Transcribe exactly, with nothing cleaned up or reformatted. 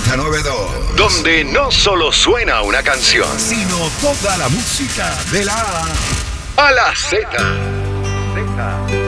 nueve dos. Donde no solo suena una canción, sino toda la música de la A a la Z. Z.